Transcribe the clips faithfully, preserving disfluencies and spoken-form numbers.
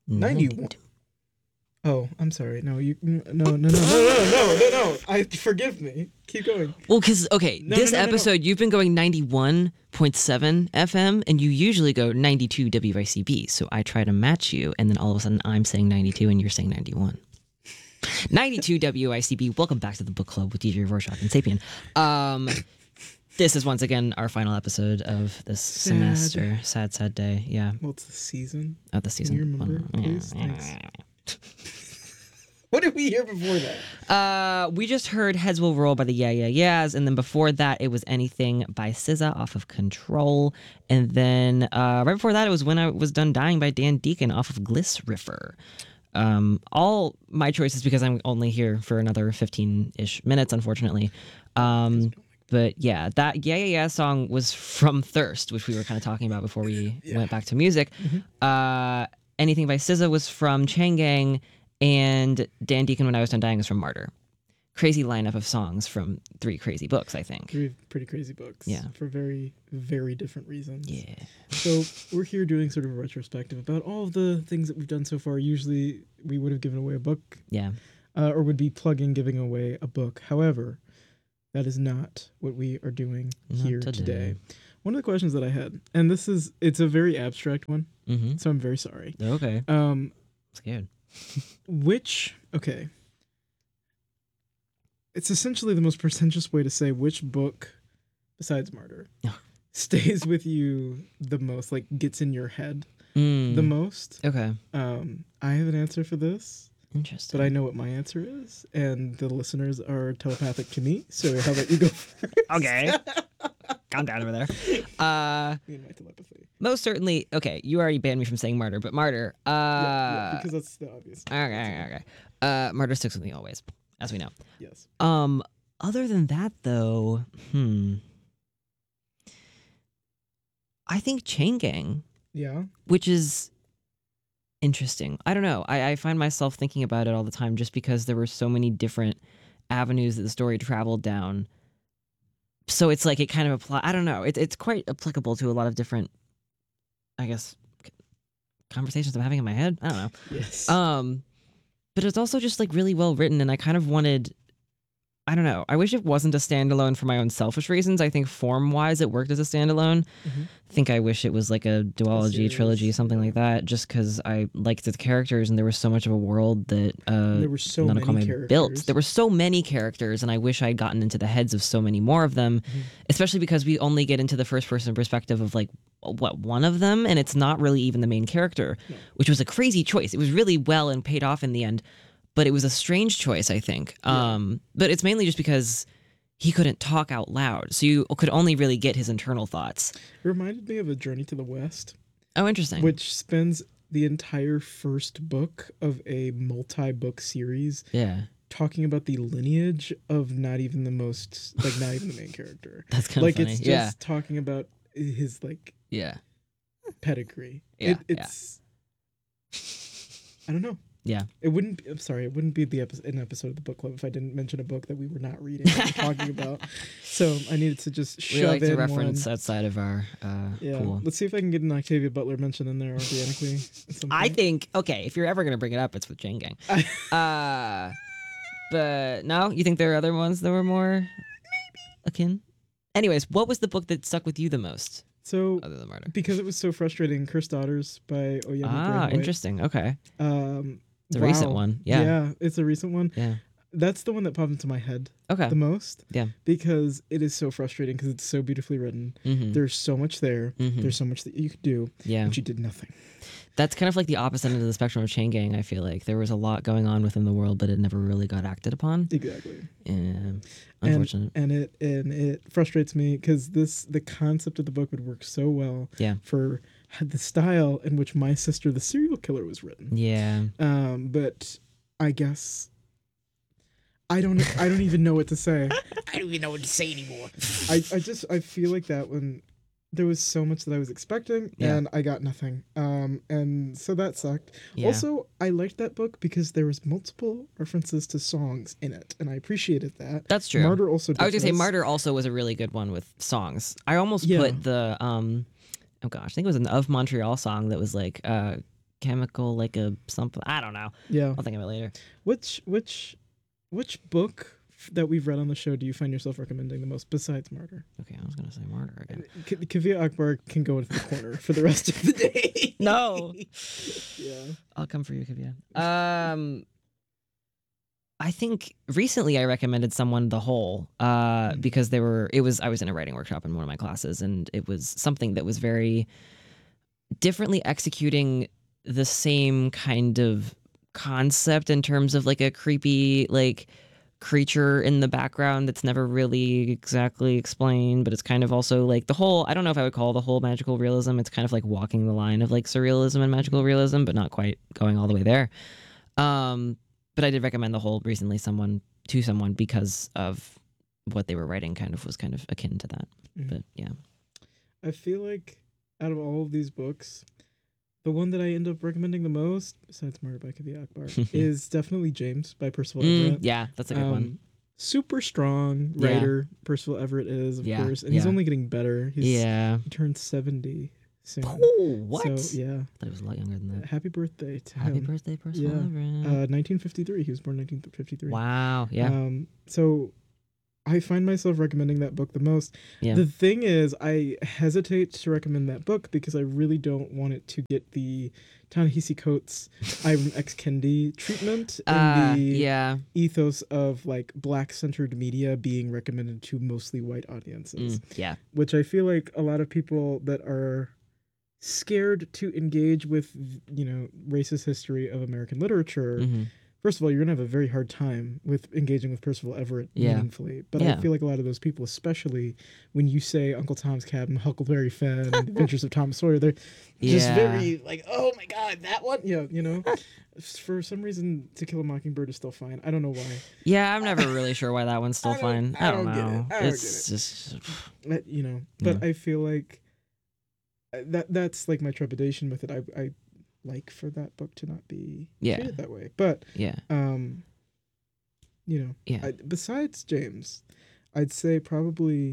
ninety-one. Oh, I'm sorry. No, you. No, no, no, no, no, no, no, no, no. I forgive me. Keep going. Well, because okay, No, this no, no, no, no. episode you've been going ninety-one point seven F M, and you usually go ninety-two W I C B. So I try to match you, and then all of a sudden I'm saying ninety-two, and you're saying ninety-one. ninety-two W I C B. Welcome back to the book club with D J Rorschach and Sapien. Um, this is once again our final episode of this Sad. semester. Sad, sad day. Yeah, Well, it's the season. of the season. you remember, please? Thanks. What did we hear before that? Uh, we just heard Heads Will Roll by the Yeah Yeah Yeahs, and then before that it was Anything by S Z A off of Control, and then uh, right before that it was When I Was Done Dying by Dan Deacon off of Glissriffer. Um, all my choices because I'm only here for another fifteen-ish minutes, unfortunately. Um, but yeah, that Yeah Yeah Yeah song was from Thirst, which we were kind of talking about before we Yeah. went back to music. Mhm. Uh, Anything by S Z A was from Chain Gang, and Dan Deacon, When I Was Done Dying, is from Martyr. Crazy lineup of songs from three crazy books, I think. Three pretty crazy books. Yeah. For very, very different reasons. Yeah. So we're here doing sort of a retrospective about all of the things that we've done so far. Usually we would have given away a book Yeah. uh, or would be plugging giving away a book. However, that is not what we are doing Not here today. today. One of the questions that I had, and this is, it's a very abstract one, Mm-hmm. so I'm very sorry. Okay. Um, Scared. which, okay. It's essentially the most pretentious way to say which book, besides Martyr, Yeah. stays with you the most, like gets in your head Mm. the most. Okay. Um, I have an answer for this, Interesting. but I know what my answer is, and the listeners are telepathic to me. So how about you go first? Okay. Calm down over there. Uh, Me and my telepathy. most certainly. Okay, you already banned me from saying Martyr, but Martyr. Uh, yeah, yeah, because that's the obvious. okay, okay, okay. Uh, Martyr sticks with me always, as we know. Yes. Um, other than that, though, hmm, I think Chain Gang, Yeah. which is interesting. I don't know. I, I find myself thinking about it all the time, just because there were so many different avenues that the story traveled down. So it's like it kind of apply. I don't know. It's it's quite applicable to a lot of different, I guess, c- conversations I'm having in my head. I don't know. Yes. Um, but it's also just like really well written, and I kind of wanted. I don't know. I wish it wasn't a standalone for my own selfish reasons. I think form-wise, it worked as a standalone. Mhm. I think I wish it was like a duology, series, trilogy, something yeah. like that. Just because I liked the characters, and there was so much of a world that uh, there were so Nanakome many characters. built. There were so many characters, and I wish I'd gotten into the heads of so many more of them. Mhm. Especially because we only get into the first-person perspective of like what one of them, and it's not really even the main character, No. which was a crazy choice. It was really well and paid off in the end, but it was a strange choice, I think. Yeah. Um, but it's mainly just because he couldn't talk out loud, so you could only really get his internal thoughts. It reminded me of A Journey to the West, Oh, interesting. which spends the entire first book of a multi-book series Yeah, talking about the lineage of not even the most, like not even the main character. that's kind of Like funny. it's just yeah, talking about his like yeah, pedigree. Yeah, it, yeah. it's I don't know. yeah. It wouldn't. Be, I'm sorry. It wouldn't be the epi- an episode of the book club if I didn't mention a book that we were not reading and talking about. So I needed to just We shove like in to reference one. outside of our uh, Yeah. pool. Let's see if I can get an Octavia Butler mention in there organically. At some I point. think okay, if you're ever gonna bring it up, it's with Chain Gang. uh, but no, you think there are other ones that were more akin? Anyways, what was the book that stuck with you the most, So other than Martyr? because it was so frustrating, Cursed Daughters by Oyemi Ah, Braithwaite. interesting. Okay, Um, it's a recent wow. one. Yeah, yeah. Yeah, it's a recent one. That's the one that popped into my head Okay. the most. Yeah. Because it is so frustrating because it's so beautifully written. Mm-hmm. There's so much there. Mhm. There's so much that you could do, Yeah, but you did nothing. that's kind of like the opposite end of the spectrum of Chain Gang. I feel like there was a lot going on within the world, but it never really got acted upon. Exactly. Yeah, unfortunate. And it and it frustrates me because this the concept of the book would work so well Yeah. for the style in which My Sister the Serial Killer was written. Yeah. Um, but I guess I don't I don't even know what to say. I don't even know what to say anymore. I, I just I feel like that when there was so much that I was expecting Yeah. and I got nothing. Um, and so that sucked. Yeah. Also, I liked that book because there was multiple references to songs in it, and I appreciated that. That's true. Martyr also. I was gonna say does. Martyr also was a really good one with songs. I almost Yeah. put the um oh gosh, I think it was an Of Montreal song that was like uh chemical, like a something. I don't know. Yeah. I'll think of it later. Which which which book f- that we've read on the show do you find yourself recommending the most besides Martyr? Okay, I was gonna say Martyr again. K- Kavia Akbar can go into the corner for the rest of the day. No. Yeah. I'll come for you, Kavya. Um, I think recently I recommended someone The Whole uh, Mm. because they were. It was I was in a writing workshop in one of my classes, and it was something that was very differently executing the same kind of concept in terms of like a creepy like creature in the background that's never really exactly explained, but it's kind of also like the whole. I don't know if I would call the whole magical realism. It's kind of like walking the line of like surrealism and magical realism, but not quite going all the way there. Um, but I did recommend the whole recently someone to someone because of what they were writing. Kind of was kind of akin to that. Mhm. But yeah, I feel like out of all of these books, the one that I end up recommending the most, besides Murder by Kavya Akbar, is definitely James by Percival Mm, Everett. yeah, that's a good one. Um, Super strong Yeah. writer, Percival Everett is, of Yeah, course, and he's yeah. only getting better. He's, Yeah. He turned seventy soon. Oh, what? So, yeah. I thought it was a lot younger than that. Happy birthday to Happy him. birthday, Percival Yeah. Everett. Uh, nineteen fifty-three. He was born nineteen fifty-three. Wow. Yeah. Um, so I find myself recommending that book the most. Yeah. The thing is, I hesitate to recommend that book because I really don't want it to get the Ta-Nehisi Coates, Ibram X. Kendi treatment in Uh, the yeah. ethos of like black-centered media being recommended to mostly white audiences, Mm, yeah. which I feel like a lot of people that are scared to engage with, you know, racist history of American literature. Mhm. First of all, you're gonna have a very hard time with engaging with Percival Everett Yeah. meaningfully. But Yeah. I feel like a lot of those people, especially when you say Uncle Tom's Cabin, Huckleberry Finn, and The Adventures of Tom Sawyer, they're just Yeah. very like, oh my god, that one, yeah, you know. For some reason, To Kill a Mockingbird is still fine. I don't know why. Yeah, I'm never really sure why that one's still I don't- fine. I I don't, don't get it. know. I don't It's just That- you know, but Yeah. I feel like uh, that that's like my trepidation with it. I I like for that book to not be Yeah. treated that way, but yeah. um, you know, Yeah. I, besides James, I'd say probably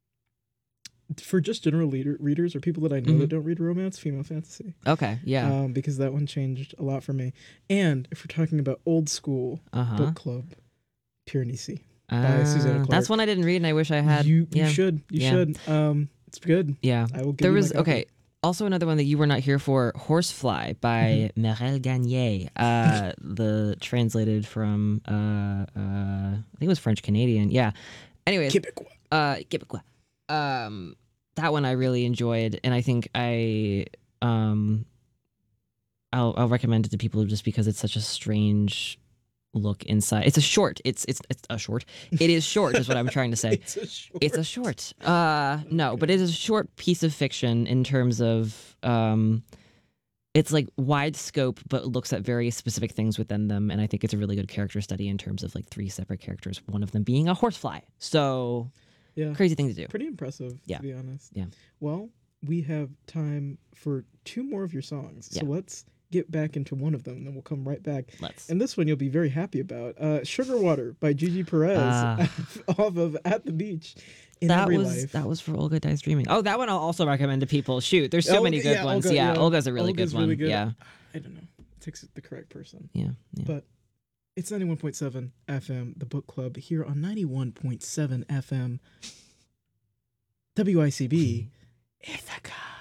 for just general leader, readers or people that I know Mhm. that don't read romance, female fantasy. Okay. Yeah. Um, because that one changed a lot for me. And if we're talking about old school Uh huh. book club, Pure Nisi. by Susanna Clarke. That's one I didn't read, and I wish I had. You you yeah. should you Yeah. should. Um, it's good. Yeah. I will. Give There you my was copy. okay. Also, another one that you were not here for, Horsefly by Mm-hmm. Mireille Gagné. Uh, the translated from, uh, uh, I think it was French Canadian. Yeah. Anyways, Quebecois. uh, Quebecois. Um, that one I really enjoyed, and I think I, um, I'll I'll recommend it to people just because it's such a strange look inside. It's a short. It's it's it's a short. It is short, is what I'm trying to say. It's a short. It's a short. Uh no, but it is a short piece of fiction in terms of um it's like wide scope but looks at very specific things within them, and I think it's a really good character study in terms of like three separate characters, one of them being a horsefly. So Yeah. crazy thing to do. Pretty impressive, Yeah. to be honest. Yeah. Well, we have time for two more of your songs. So Yeah. let's get back into one of them, and then we'll come right back. Let's. And this one you'll be very happy about. Uh, Sugar Water by Gigi Perez Ah. off of At the Beach in That Every was Life. that was for Olga Dies Dreaming. Oh, that one I'll also recommend to people. Shoot, there's so Olga- many good yeah, ones. Olga, yeah, yeah. Olga's a really Olga's good one. really good. Yeah, I don't know. It takes the correct person. yeah, yeah. But it's ninety-one point seven F M, the book club, here on ninety-one point seven F M W I C B, Ithaca.